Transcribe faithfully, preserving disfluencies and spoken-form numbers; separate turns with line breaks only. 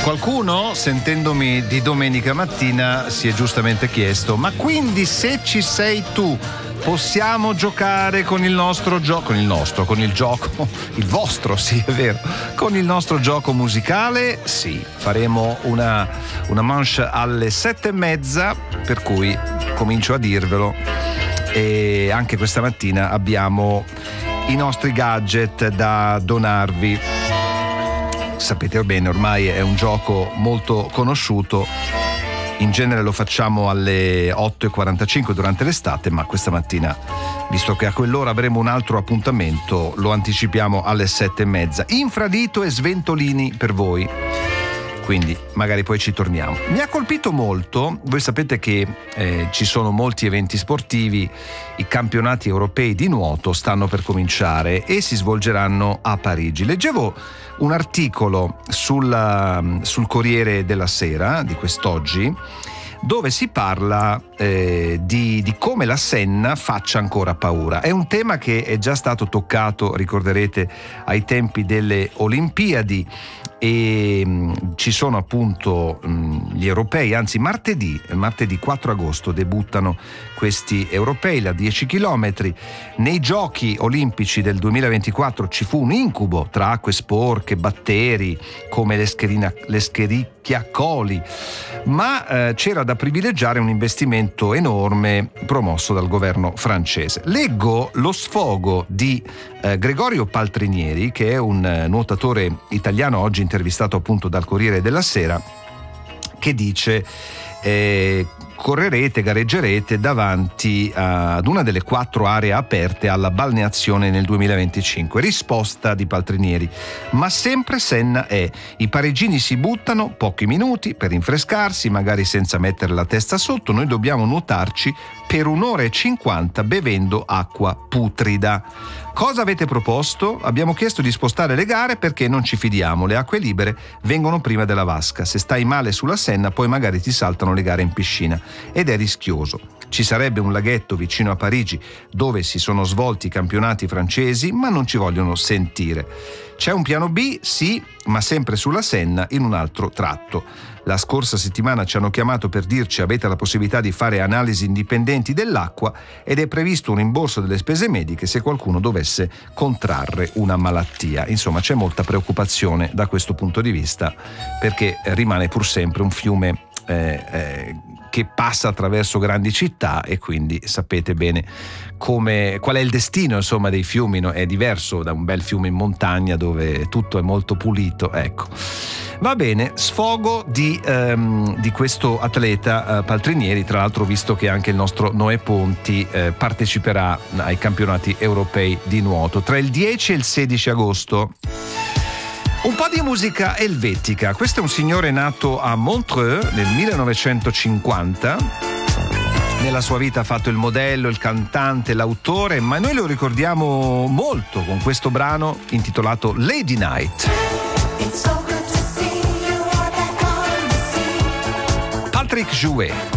Qualcuno, sentendomi di domenica mattina, si è giustamente chiesto: ma quindi se ci sei tu, possiamo giocare con il nostro gioco, con il nostro, con il gioco, il vostro, sì, è vero, con il nostro gioco musicale? Sì, faremo una, una manche alle sette e mezza, per cui comincio a dirvelo. E anche questa mattina abbiamo i nostri gadget da donarvi. Sapete bene, ormai è un gioco molto conosciuto. In genere lo facciamo alle otto e quarantacinque durante l'estate, ma questa mattina, visto che a quell'ora avremo un altro appuntamento, lo anticipiamo alle sette e mezza. Infradito e sventolini per voi. Quindi magari poi ci torniamo. Mi ha colpito molto, voi sapete che eh, ci sono molti eventi sportivi, i campionati europei di nuoto stanno per cominciare e si svolgeranno a Parigi. Leggevo un articolo sul, sul Corriere della Sera di quest'oggi, dove si parla eh, di, di come la Senna faccia ancora paura. È un tema che è già stato toccato, ricorderete, ai tempi delle Olimpiadi, e mh, ci sono appunto mh, gli europei, anzi martedì, martedì quattro agosto debuttano questi europei da dieci chilometri. Nei giochi olimpici del duemilaventiquattro ci fu un incubo tra acque sporche, batteri come l'escherina, l'escherichia coli, ma eh, c'era da privilegiare un investimento enorme promosso dal governo francese. Leggo lo sfogo di eh, Gregorio Paltrinieri, che è un eh, nuotatore italiano oggi intervistato appunto dal Corriere della Sera, che dice eh, correrete, gareggerete davanti ad una delle quattro aree aperte alla balneazione nel duemilaventicinque. Risposta di Paltrinieri: ma sempre Senna è. I parigini si buttano pochi minuti per rinfrescarsi, magari senza mettere la testa sotto. Noi dobbiamo nuotarci per un'ora e cinquanta bevendo acqua putrida. Cosa avete proposto? Abbiamo chiesto di spostare le gare perché non ci fidiamo. Le acque libere vengono prima della vasca. Se stai male sulla Senna, poi magari ti saltano le gare in piscina ed è rischioso. Ci sarebbe un laghetto vicino a Parigi dove si sono svolti i campionati francesi, ma non ci vogliono sentire. C'è un piano B? Sì, ma sempre sulla Senna in un altro tratto. La scorsa settimana ci hanno chiamato per dirci: avete la possibilità di fare analisi indipendenti dell'acqua ed è previsto un rimborso delle spese mediche se qualcuno dovesse contrarre una malattia. Insomma, c'è molta preoccupazione da questo punto di vista, perché rimane pur sempre un fiume eh, eh, che passa attraverso grandi città, e quindi sapete bene come, qual è il destino insomma dei fiumi, no? È diverso da un bel fiume in montagna dove tutto è molto pulito, ecco. Va bene, sfogo di, ehm, di questo atleta eh, Paltrinieri, tra l'altro visto che anche il nostro Noè Ponti eh, parteciperà ai campionati europei di nuoto tra il dieci e il sedici agosto. Un po' di musica elvetica. Questo è un signore nato a Montreux nel millenovecentocinquanta. Nella sua vita ha fatto il modello, il cantante, l'autore, ma noi lo ricordiamo molto con questo brano intitolato Lady Night. Patrick Jouet.